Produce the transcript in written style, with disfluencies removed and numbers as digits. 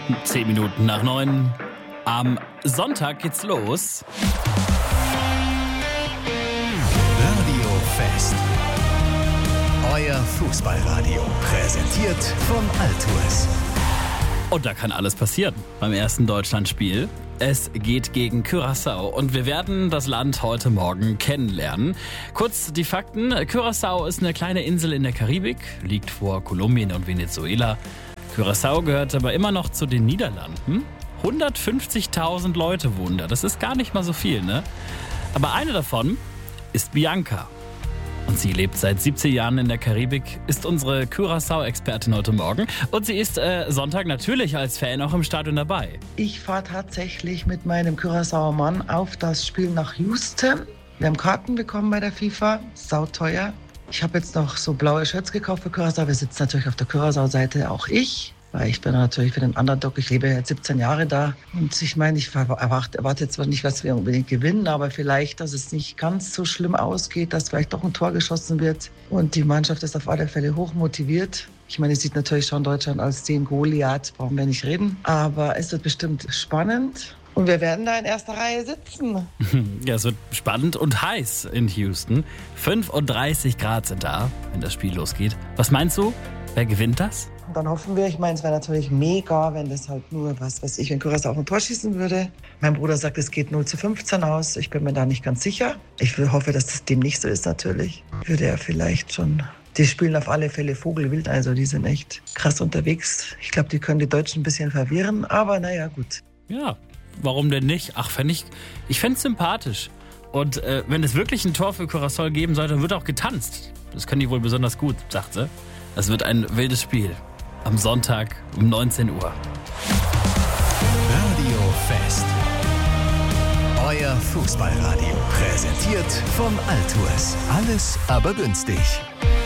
10 Minuten nach 9. Am Sonntag geht's los. Radio Fest. Euer Fußballradio. Präsentiert von Altours. Und da kann alles passieren beim ersten Deutschlandspiel. Es geht gegen Curaçao und wir werden das Land heute Morgen kennenlernen. Kurz die Fakten. Curaçao ist eine kleine Insel in der Karibik, liegt vor Kolumbien und Venezuela. Curaçao gehört aber immer noch zu den Niederlanden. 150.000 Leute wohnen da. Das ist gar nicht mal so viel, ne? Aber eine davon ist Bianca. Und sie lebt seit 17 Jahren in der Karibik, ist unsere Curaçao-Expertin heute Morgen. Und sie ist Sonntag natürlich als Fan auch im Stadion dabei. Ich fahre tatsächlich mit meinem Curaçaoer Mann auf das Spiel nach Houston. Wir haben Karten bekommen bei der FIFA, sauteuer. Ich habe jetzt noch so blaue Shirts gekauft für Curaçao. Wir sitzen natürlich auf der Curaçao-Seite, auch ich. Weil ich bin natürlich für den Underdog, ich lebe jetzt 17 Jahre da. Und ich meine, ich erwarte jetzt zwar nicht, dass wir unbedingt gewinnen, aber vielleicht, dass es nicht ganz so schlimm ausgeht, dass vielleicht doch ein Tor geschossen wird. Und die Mannschaft ist auf alle Fälle hoch motiviert. Ich meine, es sieht natürlich schon Deutschland als den Goliath, brauchen wir nicht reden. Aber es wird bestimmt spannend. Und wir werden da in erster Reihe sitzen. Ja, es wird spannend und heiß in Houston. 35 Grad sind da, wenn das Spiel losgeht. Was meinst du? Wer gewinnt das? Und dann hoffen wir, ich meine, es wäre natürlich mega, wenn das halt nur, was weiß ich, wenn Curaçao auf ein Tor schießen würde. Mein Bruder sagt, es geht 0:15 aus. Ich bin mir da nicht ganz sicher. Ich hoffe, dass das dem nicht so ist natürlich. Würde er vielleicht schon... Die spielen auf alle Fälle Vogelwild, also die sind echt krass unterwegs. Ich glaube, die können die Deutschen ein bisschen verwirren, aber naja, gut. Ja, warum denn nicht? Ach, ich fände es sympathisch. Und wenn es wirklich ein Tor für Curaçao geben sollte, dann wird auch getanzt. Das können die wohl besonders gut, sagt sie. Es wird ein wildes Spiel. Am Sonntag um 19 Uhr. Radio Fest. Euer Fußballradio. Präsentiert von Altours. Alles aber günstig.